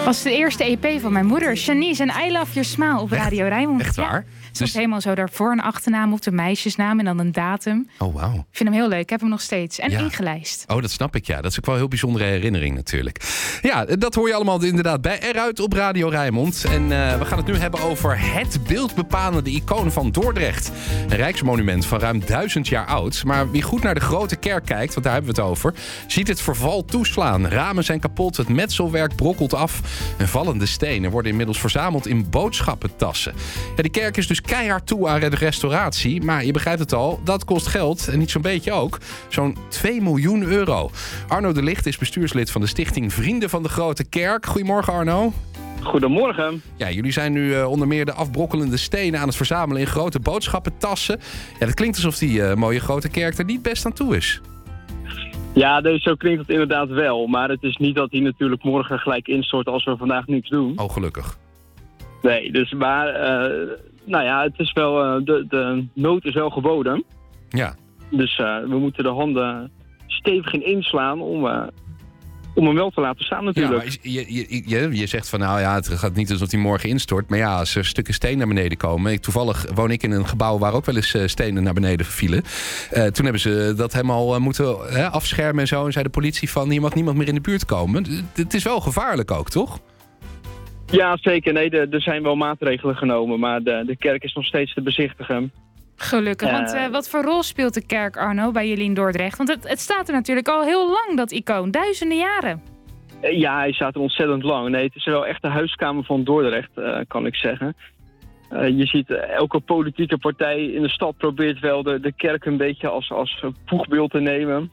was de eerste EP van mijn moeder, Shanice en I Love Your Smile op Radio Rijnmond. Echt waar? Ja. Dus helemaal zo daarvoor een achternaam op de meisjesnaam en dan een datum. Oh, wauw. Ik vind hem heel leuk. Ik heb hem nog steeds. En ingelijst. Oh, dat snap ik, ja. Dat is ook wel een heel bijzondere herinnering natuurlijk. Ja, dat hoor je allemaal inderdaad bij Eruit op Radio Rijnmond. En we gaan het nu hebben over het beeldbepalende icoon van Dordrecht. Een rijksmonument van ruim 1000 jaar oud. Maar wie goed naar de Grote Kerk kijkt, want daar hebben we het over, ziet het verval toeslaan. Ramen zijn kapot, het metselwerk brokkelt af. En vallende stenen worden inmiddels verzameld in boodschappentassen. Ja, die kerk is dus keihard toe aan de restauratie. Maar je begrijpt het al, dat kost geld. En niet zo'n beetje ook. Zo'n 2 miljoen euro. Arno de Licht is bestuurslid van de stichting Vrienden van de Grote Kerk. Goedemorgen, Arno. Goedemorgen. Ja, jullie zijn nu onder meer de afbrokkelende stenen aan het verzamelen in grote boodschappentassen. Ja, dat klinkt alsof die mooie Grote Kerk er niet best aan toe is. Ja, dus zo klinkt het inderdaad wel. Maar het is niet dat hij natuurlijk morgen gelijk instort als we vandaag niks doen. Oh, gelukkig. Nee, dus maar... nou ja, het is wel... de nood is wel geboden. Ja. Dus we moeten de handen stevig in inslaan om hem wel te laten staan natuurlijk. Ja, maar je zegt van nou ja, het gaat niet alsof hij morgen instort. Maar ja, als er stukken steen naar beneden komen. Toevallig woon ik in een gebouw waar ook wel eens stenen naar beneden vielen. Toen hebben ze dat helemaal moeten afschermen en zo. En zei de politie van hier mag niemand meer in de buurt komen. Het is wel gevaarlijk ook, toch? Ja, zeker. Nee, er zijn wel maatregelen genomen. Maar de kerk is nog steeds te bezichtigen. Gelukkig, want wat voor rol speelt de kerk, Arno, bij jullie in Dordrecht? Want het staat er natuurlijk al heel lang, dat icoon. Duizenden jaren. Ja, hij staat er ontzettend lang. Nee, het is wel echt de huiskamer van Dordrecht, kan ik zeggen. Je ziet, elke politieke partij in de stad probeert wel de kerk een beetje als boegbeeld te nemen.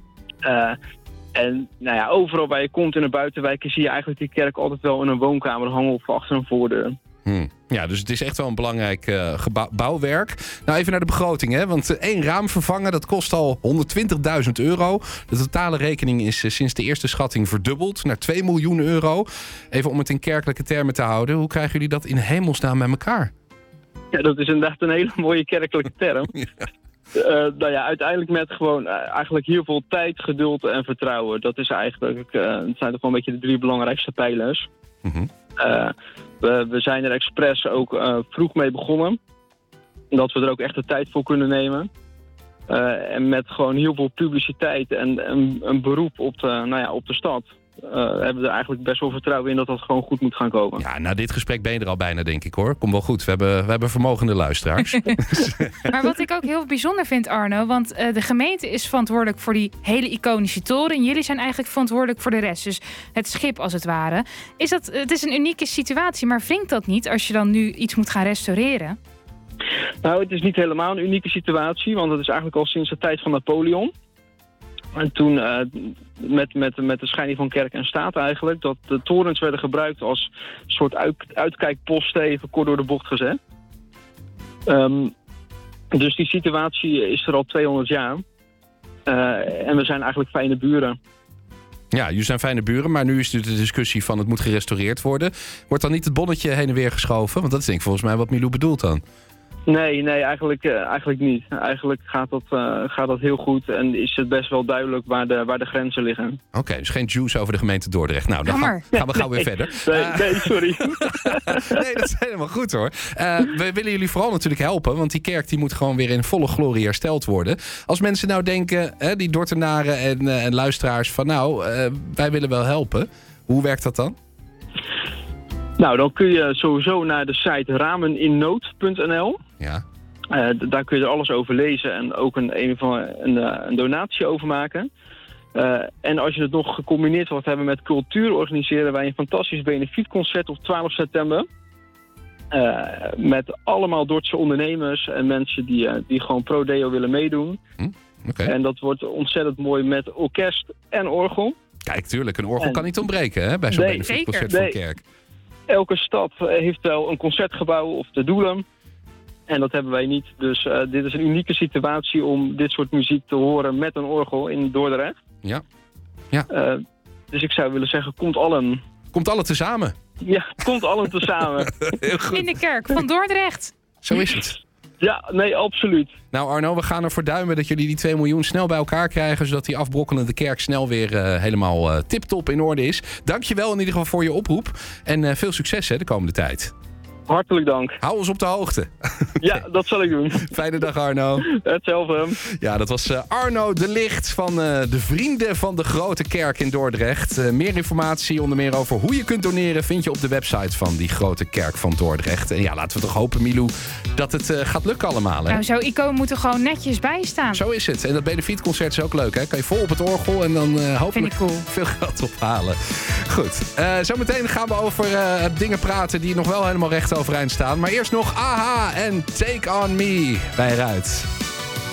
En nou ja, overal waar je komt in de buitenwijken zie je eigenlijk die kerk altijd wel in een woonkamer hangen of achter een voordeur. Ja, dus het is echt wel een belangrijk bouwwerk. Nou, even naar de begroting, hè? Want 1 raam vervangen, dat kost al 120.000 euro. De totale rekening is sinds de eerste schatting verdubbeld naar 2 miljoen euro. Even om het in kerkelijke termen te houden. Hoe krijgen jullie dat in hemelsnaam bij elkaar? Ja, dat is inderdaad een hele mooie kerkelijke term. Ja. Nou ja, uiteindelijk met gewoon eigenlijk heel veel tijd, geduld en vertrouwen. Dat is eigenlijk, het zijn toch wel een beetje de 3 belangrijkste pijlers. Mm-hmm. We zijn er expres ook vroeg mee begonnen. Dat we er ook echt de tijd voor kunnen nemen. En met gewoon heel veel publiciteit en een beroep op de stad. Hebben we er eigenlijk best wel vertrouwen in dat dat gewoon goed moet gaan komen. Ja, na dit gesprek ben je er al bijna, denk ik, hoor. Kom wel goed, we hebben vermogende luisteraars. Maar wat ik ook heel bijzonder vind, Arno, want de gemeente is verantwoordelijk voor die hele iconische toren. En jullie zijn eigenlijk verantwoordelijk voor de rest. Dus het schip, als het ware. Het is een unieke situatie, maar wringt dat niet als je dan nu iets moet gaan restaureren? Nou, het is niet helemaal een unieke situatie, want het is eigenlijk al sinds de tijd van Napoleon. En toen, met de scheiding van kerk en staat eigenlijk, dat de torens werden gebruikt als soort uitkijkposten, even kort door de bocht gezet. Dus die situatie is er al 200 jaar. En we zijn eigenlijk fijne buren. Ja, jullie zijn fijne buren, maar nu is de discussie van het moet gerestaureerd worden. Wordt dan niet het bonnetje heen en weer geschoven? Want dat is denk ik volgens mij wat Milou bedoelt dan. Nee, eigenlijk niet. Eigenlijk gaat dat heel goed en is het best wel duidelijk waar de grenzen liggen. Oké, dus geen juice over de gemeente Dordrecht. Nou, dan gaan we gauw weer verder. Nee, sorry. Nee, dat is helemaal goed hoor. We willen jullie vooral natuurlijk helpen, want die kerk die moet gewoon weer in volle glorie hersteld worden. Als mensen nou denken, die Dordtenaren en luisteraars van wij willen wel helpen. Hoe werkt dat dan? Nou, dan kun je sowieso naar de site rameninnood.nl. Ja. Daar kun je er alles over lezen en ook een donatie over maken. En als je het nog gecombineerd wilt hebben met cultuur, organiseren wij een fantastisch benefietconcert op 12 september. Met allemaal Dordtse ondernemers en mensen die gewoon pro-deo willen meedoen. Okay. En dat wordt ontzettend mooi met orkest en orgel. Kijk, tuurlijk, een orgel kan niet ontbreken, hè, bij zo'n benefietconcert van kerk. Elke stad heeft wel een concertgebouw of de doelen. En dat hebben wij niet. Dus dit is een unieke situatie om dit soort muziek te horen met een orgel in Dordrecht. Ja. Dus ik zou willen zeggen, komt allen. Komt allen tezamen. Ja, komt allen tezamen. Heel goed. In de kerk van Dordrecht. Zo is het. Ja, nee, absoluut. Nou Arno, we gaan ervoor duimen dat jullie die 2 miljoen snel bij elkaar krijgen, zodat die afbrokkelende kerk snel weer helemaal tip-top in orde is. Dankjewel in ieder geval voor je oproep. En veel succes de komende tijd. Hartelijk dank. Hou ons op de hoogte. Ja, dat zal ik doen. Fijne dag Arno. Hetzelfde. Ja, dat was Arno de Licht van de Vrienden van de Grote Kerk in Dordrecht. Meer informatie, onder meer over hoe je kunt doneren, vind je op de website van die Grote Kerk van Dordrecht. En ja, laten we toch hopen, Milou, dat het gaat lukken allemaal. Hè? Nou, zo'n icoon moet er gewoon netjes bij staan. Zo is het. En dat benefietconcert is ook leuk, hè? Kan je vol op het orgel en dan hopelijk veel geld ophalen. Goed. Zometeen gaan we over dingen praten die nog wel helemaal recht overeind staan. Maar eerst nog AHA en Take On Me bij Ruit.